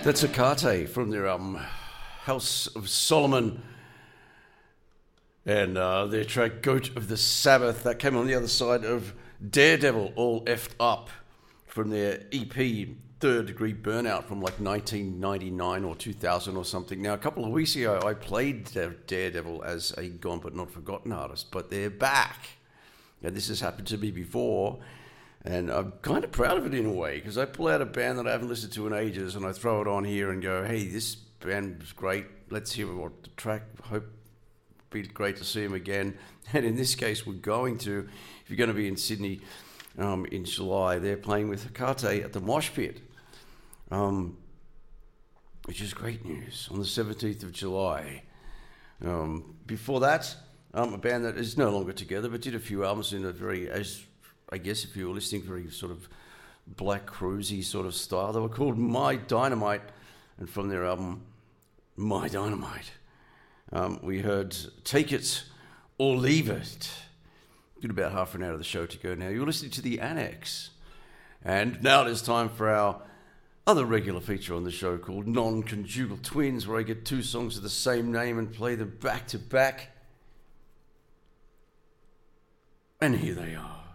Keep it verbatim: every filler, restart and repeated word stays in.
That's Hecate from their um, House of Solomon and uh, their track Goat of the Sabbath. That came on the other side of Daredevil, All Effed Up, from their E P Third Degree Burnout from like nineteen ninety-nine or two thousand or something. Now, a couple of weeks ago, I played Daredevil as a Gone But Not Forgotten artist, but they're back. And this has happened to me before. And I'm kind of proud of it in a way, because I pull out a band that I haven't listened to in ages and I throw it on here and go, hey, this band was great. Let's hear what the track. Hope it'd be great to see them again. And in this case, we're going to, if you're going to be in Sydney um, in July, they're playing with Hecate at the Mosh Pit, um, which is great news, on the seventeenth of July. Um, before that, um, a band that is no longer together, but did a few albums in a very, as I guess if you were listening, very sort of black cruisy sort of style. They were called My Dynamite, and from their album My Dynamite, um, we heard Take It or Leave It. Got about half an hour of the show to go now. You're listening to The Annex, and now it is time for our other regular feature on the show called Non-Conjugal Twins, where I get two songs of the same name and play them back to back. And here they are.